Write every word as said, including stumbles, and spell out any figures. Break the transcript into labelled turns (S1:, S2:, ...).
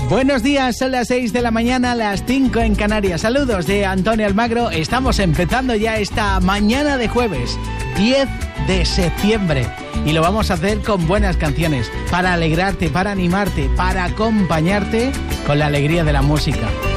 S1: Buenos días, son las seis de la mañana, las cinco en Canarias. Saludos de Antonio Almagro. Estamos empezando ya esta mañana de jueves, diez de septiembre. Y lo vamos a hacer con buenas canciones, para alegrarte, para animarte, para acompañarte con la alegría de la música.